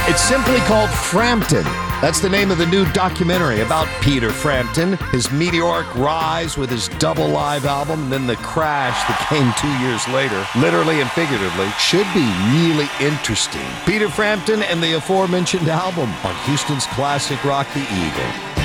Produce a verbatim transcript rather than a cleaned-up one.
It's simply called Frampton. That's the name of the new documentary about Peter Frampton, his meteoric rise with his double live album, and then the crash that came two years later, literally and figuratively. Should be really interesting. Peter Frampton and the aforementioned album on Houston's classic rock, The Eagle.